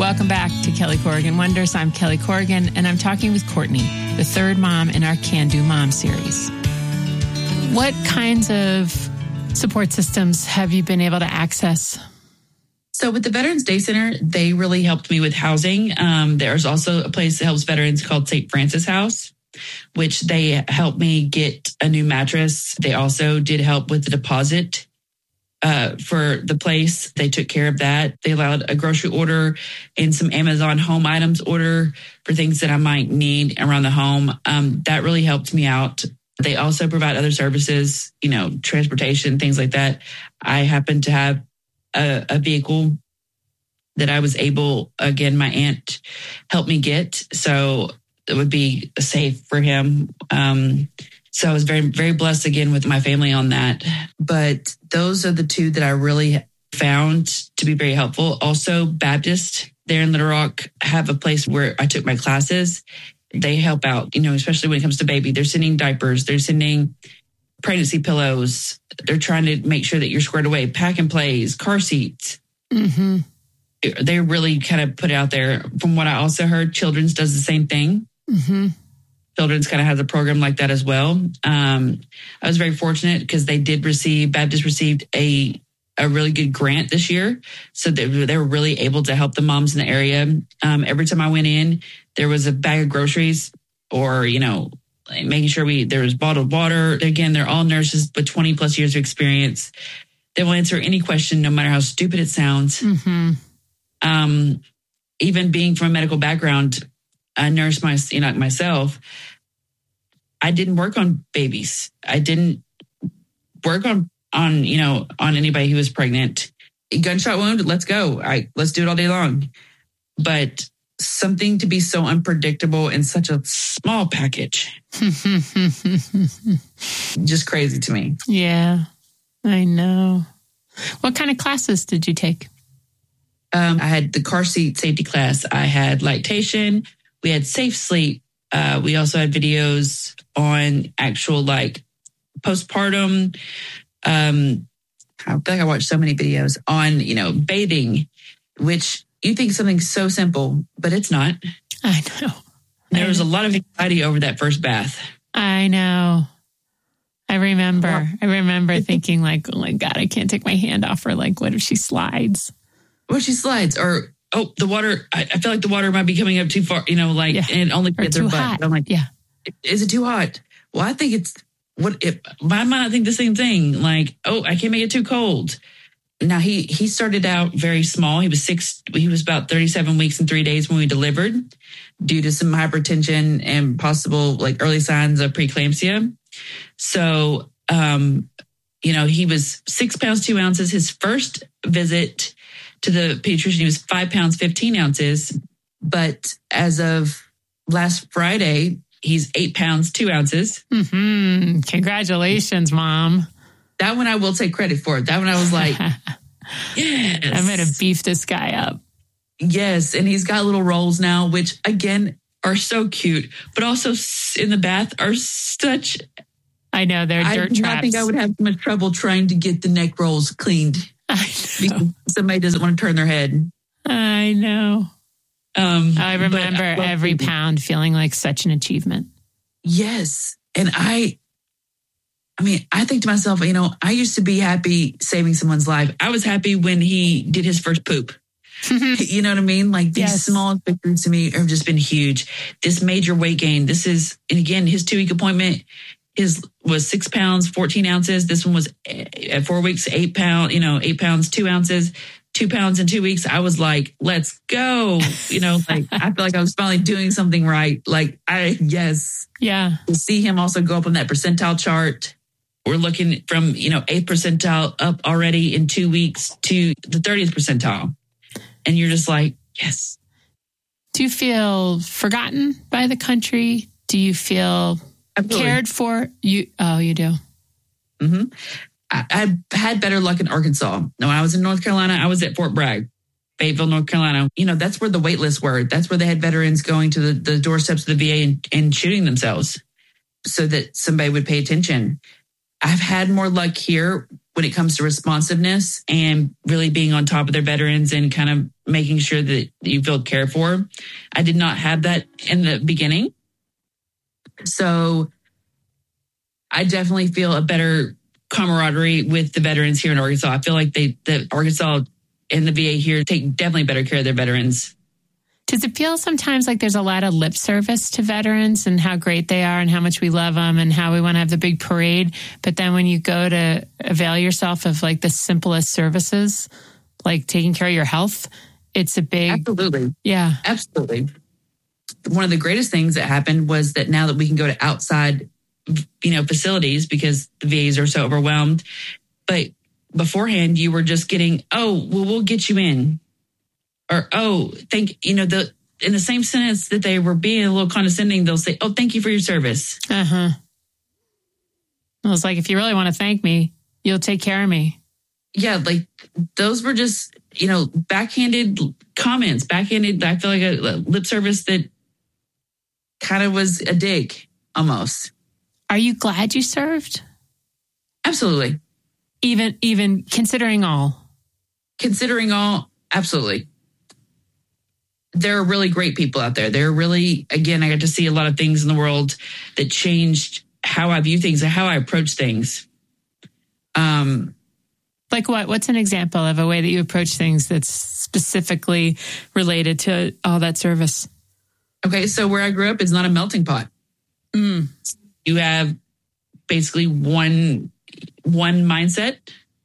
Welcome back to Kelly Corrigan Wonders. I'm Kelly Corrigan, and I'm talking with Courtney, the third mom in our Can Do Mom series. What kinds of support systems have you been able to access? So with the Veterans Day Center, they really helped me with housing. There's also a place that helps veterans called St. Francis House, which they helped me get a new mattress. They also did help with the deposit for the place. They took care of that. They allowed a grocery order and some Amazon home items order for things that I might need around the home. That really helped me out. They also provide other services, transportation, things like that. I happen to have a vehicle that I was able, again, my aunt helped me get. So it would be safe for him. So I was very, very blessed again with my family on that. But those are the two that I really found to be very helpful. Also, Baptist there in Little Rock have a place where I took my classes. They help out, especially when it comes to baby. They're sending diapers. They're sending pregnancy pillows. They're trying to make sure that you're squared away. Pack and plays, car seats. Mm-hmm. They really kind of put it out there. From what I also heard, Children's does the same thing. Mm-hmm. Children's kind of has a program like that as well. I was very fortunate because Baptist received a really good grant this year. So they were really able to help the moms in the area. Every time I went in, there was a bag of groceries or, making sure there was bottled water. Again, they're all nurses with 20 plus years of experience. They will answer any question, no matter how stupid it sounds. Mm-hmm. Even being from a medical background, a nurse myself, I didn't work on babies. I didn't work on anybody who was pregnant. A gunshot wound, let's go. Let's do it all day long. But something to be so unpredictable in such a small package, just crazy to me. Yeah, I know. What kind of classes did you take? I had the car seat safety class. I had lactation. We had safe sleep. We also had videos on actual postpartum. I feel like I watched so many videos on, bathing, which you think something so simple, but it's not. I know. There was a lot of anxiety over that first bath. I know. I remember thinking oh my God, I can't take my hand off her. What if she slides? What if she slides? Or, the water, I feel like the water might be coming up too far, and it only gets their butt. I'm like, yeah. Is it too hot? Well, I think it's, I might not think the same thing. I can't make it too cold. Now he started out very small. He was about 37 weeks and 3 days when we delivered due to some hypertension and possible early signs of preeclampsia. So, he was 6 pounds, 2 ounces. His first visit to the pediatrician, he was 5 pounds, 15 ounces. But as of last Friday, he's 8 pounds, 2 ounces. Mm-hmm. Congratulations, Mom. That one I will take credit for. That one I was like, yes. I'm going to beef this guy up. Yes. And he's got little rolls now, which again are so cute, but also in the bath are such. I know, they're dirt traps. I think I would have much trouble trying to get the neck rolls cleaned. I know. Because somebody doesn't want to turn their head. I know. I remember every pound feeling like such an achievement. Yes. And I think to myself, I used to be happy saving someone's life. I was happy when he did his first poop. You know what I mean? These small victories to me have just been huge. This major weight gain, and again, his 2-week appointment was 6 pounds, 14 ounces. This one was at 4 weeks, 8 pounds, 8 pounds, 2 ounces, 2 pounds in 2 weeks. I was like, let's go. I feel like I was finally doing something right. Yes. Yeah. To see him also go up on that percentile chart. We're looking from, 8th percentile up already in 2 weeks to the 30th percentile. And you're just like, yes. Do you feel forgotten by the country? Do you feel cared for? You do. Mm-hmm. I had better luck in Arkansas. When I was in North Carolina, I was at Fort Bragg, Fayetteville, North Carolina. That's where the wait lists were. That's where they had veterans going to the doorsteps of the VA and shooting themselves so that somebody would pay attention. I've had more luck here when it comes to responsiveness and really being on top of their veterans and kind of making sure that you feel cared for. I did not have that in the beginning. So I definitely feel a better camaraderie with the veterans here in Arkansas. I feel like the Arkansas and the VA here take definitely better care of their veterans. Does it feel sometimes like there's a lot of lip service to veterans and how great they are and how much we love them and how we want to have the big parade? But then when you go to avail yourself of like the simplest services, like taking care of your health, it's a big... Absolutely. Yeah. Absolutely. One of the greatest things that happened was that now that we can go to outside, facilities because the VAs are so overwhelmed. But beforehand, you were just getting, we'll get you in. Or, in the same sentence that they were being a little condescending, they'll say, thank you for your service. Uh-huh. It was like, if you really want to thank me, you'll take care of me. Yeah, like those were just, backhanded comments, I feel like a lip service that kind of was a dig almost. Are you glad you served? Absolutely. Even considering all? Considering all, absolutely. There are really great people out there. There are really, again, I got to see a lot of things in the world that changed how I view things and how I approach things. Like what? What's an example of a way that you approach things that's specifically related to all that service? Okay, so where I grew up is not a melting pot. You have basically one mindset,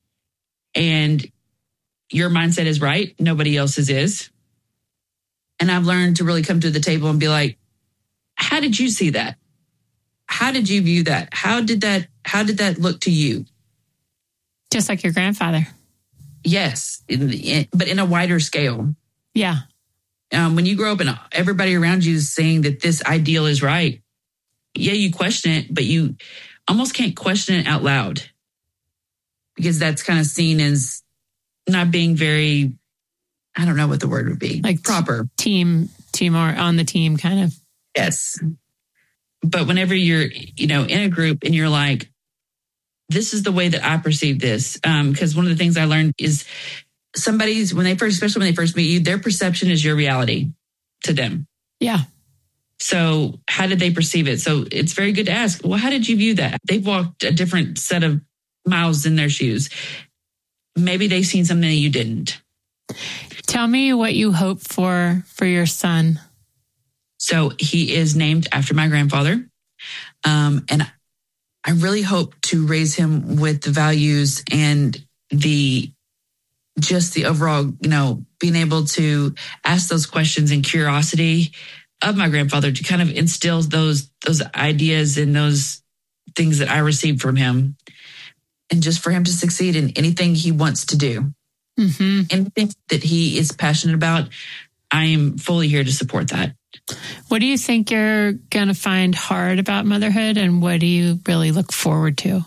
and your mindset is right. Nobody else's is. And I've learned to really come to the table and be like, how did you see that? How did you view that? How did that look to you? Just like your grandfather. Yes, but in a wider scale. Yeah. When you grow up and everybody around you is saying that this ideal is right, yeah, you question it, but you almost can't question it out loud because that's kind of seen as not being very, I don't know what the word would be. Like proper. Team or on the team kind of. Yes. But whenever you're, in a group and you're like, this is the way that I perceive this. Because one of the things I learned is especially when they first meet you, their perception is your reality to them. Yeah. So how did they perceive it? So it's very good to ask, well, how did you view that? They've walked a different set of miles in their shoes. Maybe they've seen something that you didn't. Tell me what you hope for your son. So he is named after my grandfather. And I really hope to raise him with the values and the overall, being able to ask those questions and curiosity of my grandfather to kind of instill those ideas and those things that I received from him. And just for him to succeed in anything he wants to do. Mm-hmm. Anything that he is passionate about, I am fully here to support that. What do you think you're going to find hard about motherhood, and what do you really look forward to?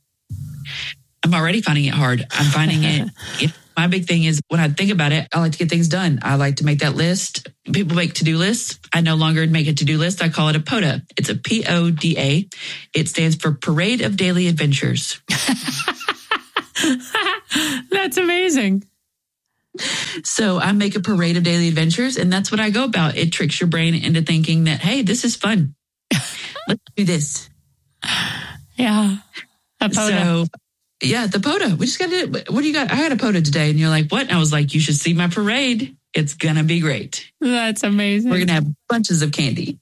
I'm already finding it hard. I'm finding it. My big thing is when I think about it, I like to get things done. I like to make that list. People make to-do lists. I no longer make a to-do list. I call it a PODA. It's a PODA. It stands for Parade of Daily Adventures. That's amazing. So I make a parade of daily adventures, and that's what I go about. It tricks your brain into thinking that, hey, this is fun. Let's do this. Yeah. A PODA. So, yeah, the PODA. We just got to, what do you got? I had a PODA today. And you're like, what? And I was like, you should see my parade. It's going to be great. That's amazing. We're going to have bunches of candy.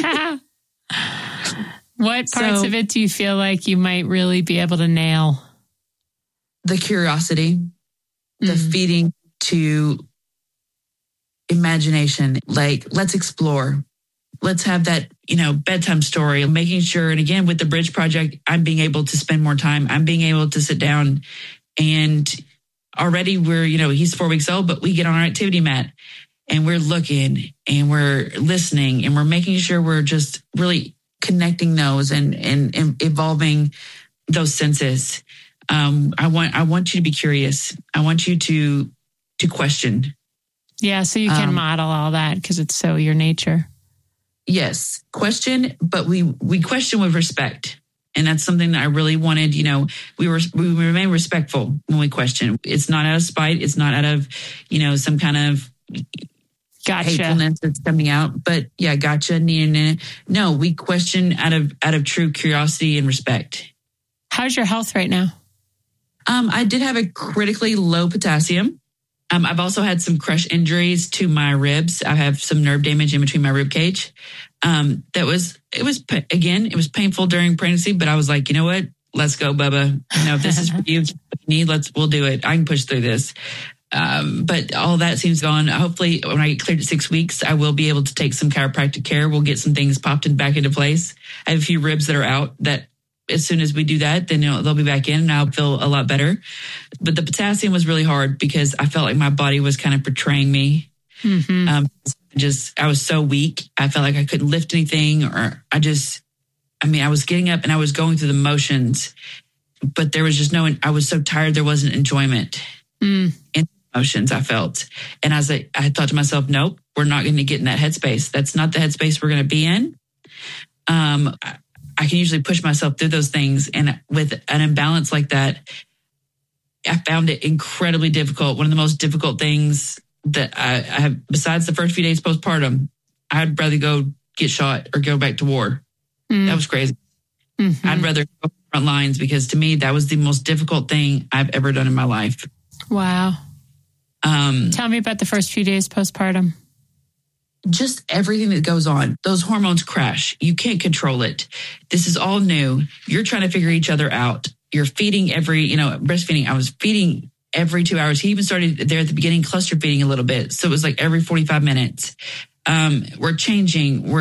What parts of it do you feel like you might really be able to nail? The curiosity, the feeding to imagination. Like, let's explore. Let's have that, bedtime story, making sure. And again, with the Bridge Project, I'm being able to spend more time. I'm being able to sit down, and already we're, he's 4 weeks old, but we get on our activity mat and we're looking and we're listening and we're making sure we're just really connecting those and evolving those senses. I want you to be curious. I want you to question. Yeah, so you can model all that because it's so your nature. Yes, question, but we question with respect. And that's something that I really wanted. We remain respectful when we question. It's not out of spite. It's not out of, some kind of hatefulness that's coming out. But yeah, gotcha. No, we question out of true curiosity and respect. How's your health right now? I did have a critically low potassium. I've also had some crush injuries to my ribs. I have some nerve damage in between my rib cage. It was painful during pregnancy, but I was like, you know what? Let's go, Bubba. If this is for you, we'll do it. I can push through this. But all that seems gone. Hopefully when I get cleared at 6 weeks, I will be able to take some chiropractic care. We'll get some things popped back into place. I have a few ribs that are out that as soon as we do that, then they'll be back in and I'll feel a lot better. But the potassium was really hard because I felt like my body was kind of betraying me. Mm-hmm. I was so weak. I felt like I couldn't lift anything I was getting up and I was going through the motions, but there was just I was so tired. There wasn't enjoyment in the emotions I felt. And I thought to myself, nope, we're not going to get in that headspace. That's not the headspace we're going to be in. I can usually push myself through those things. And with an imbalance like that, I found it incredibly difficult. One of the most difficult things that I have, besides the first few days postpartum, I'd rather go get shot or go back to war. That was crazy. Mm-hmm. I'd rather go front lines because to me, that was the most difficult thing I've ever done in my life. Wow. Tell me about the first few days postpartum. Just everything that goes on. Those hormones crash. You can't control it. This is all new. You're trying to figure each other out. You're feeding breastfeeding. I was feeding every 2 hours. He even started there at the beginning, cluster feeding a little bit. So it was like every 45 minutes. We're changing.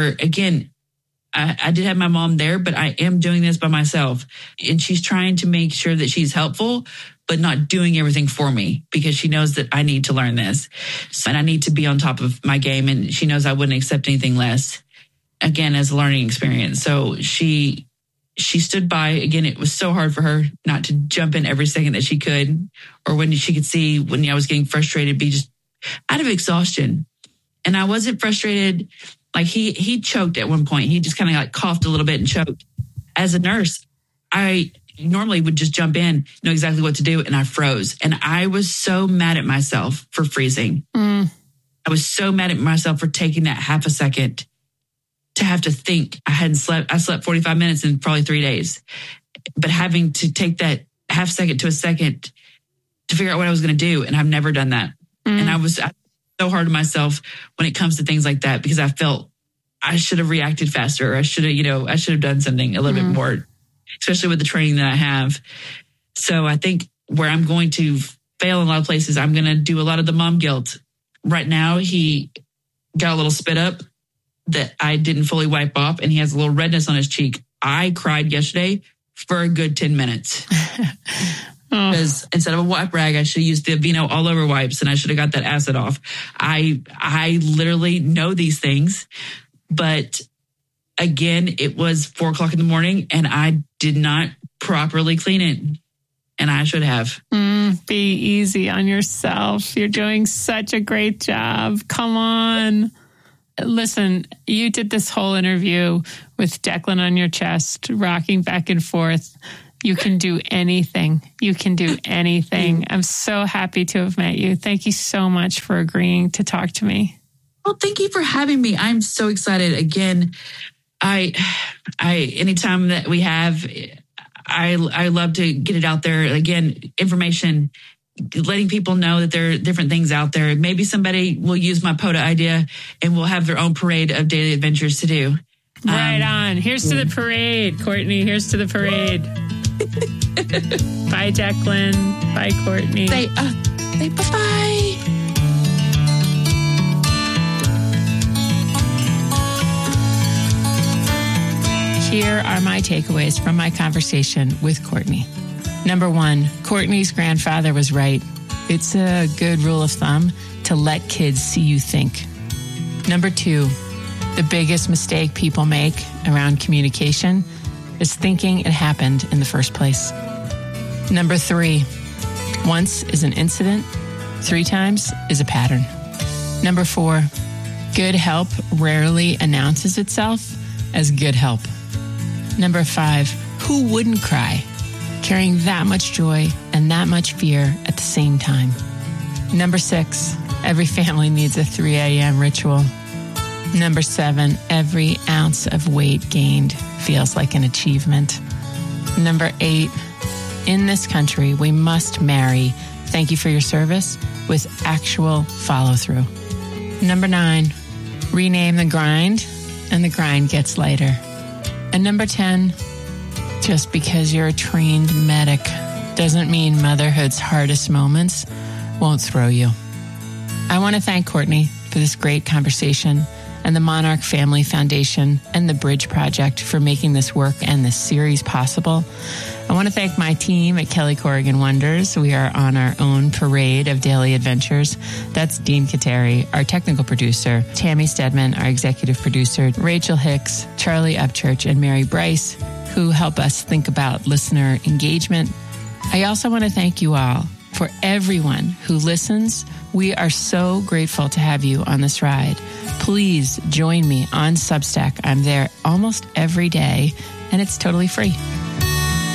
I did have my mom there, but I am doing this by myself. And she's trying to make sure that she's helpful, but not doing everything for me because she knows that I need to learn this. And I need to be on top of my game. And she knows I wouldn't accept anything less, again, as a learning experience. So she stood by. Again, it was so hard for her not to jump in every second that she could, or when she could see when I was getting frustrated, be just out of exhaustion. And I wasn't frustrated. Like he choked at one point. He just kind of like coughed a little bit and choked. As a nurse, I normally would just jump in, know exactly what to do. And I froze. And I was so mad at myself for freezing. I was so mad at myself for taking that half a second to have to think. I slept 45 minutes in probably 3 days, but having to take that half second to a second to figure out what I was going to do. And I've never done that. And I was so hard on myself when it comes to things like that, because I felt I should have reacted faster. I should have done something a little bit more, especially with the training that I have. So I think where I'm going to fail in a lot of places, I'm going to do a lot of the mom guilt. Right now, he got a little spit up that I didn't fully wipe off, and he has a little redness on his cheek. I cried yesterday for a good 10 minutes. Because instead of a wipe rag, I should have used the Aveeno all over wipes, and I should have got that acid off. I literally know these things, but again, it was 4:00 in the morning and I did not properly clean it, and I should have. Be easy on yourself. You're doing such a great job. Come on. Listen, you did this whole interview with Declan on your chest, rocking back and forth. You can do anything. You can do anything. I'm so happy to have met you. Thank you so much for agreeing to talk to me. Well, thank you for having me. I'm so excited. Again, anytime that we have, I love to get it out there. Again, information, letting people know that there are different things out there. Maybe somebody will use my POTA idea and will have their own parade of daily adventures to do. Right on. Here's to the parade, Courtney. Here's to the parade. Bye, Declan. Bye, Courtney. Say bye-bye. Here are my takeaways from my conversation with Courtney. Number 1, Courtney's grandfather was right. It's a good rule of thumb to let kids see you think. Number 2, the biggest mistake people make around communication is thinking it happened in the first place. Number 3, once is an incident, 3 times is a pattern. Number 4, good help rarely announces itself as good help. Number 5, Who wouldn't cry, carrying that much joy and that much fear at the same time? Number 6, every family needs a 3 a.m. ritual. Number 7, every ounce of weight gained feels like an achievement. Number 8, in this country, we must marry thank you for your service with actual follow-through. Number 9, rename the grind and the grind gets lighter. And number 10, just because you're a trained medic doesn't mean motherhood's hardest moments won't throw you. I want to thank Courtney for this great conversation and the Monarch Family Foundation and the Bridge Project for making this work and this series possible. I want to thank my team at Kelly Corrigan Wonders. We are on our own parade of daily adventures. That's Dean Kateri, our technical producer, Tammy Stedman, our executive producer, Rachel Hicks, Charlie Upchurch, and Mary Bryce, who help us think about listener engagement. I also want to thank you all for everyone who listens. We are so grateful to have you on this ride. Please join me on Substack. I'm there almost every day, and it's totally free.